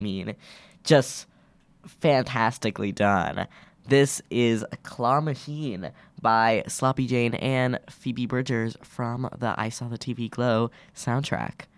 mean, just fantastically done. This is Claw Machine by Sloppy Jane and Phoebe Bridgers from the I Saw the TV Glow soundtrack.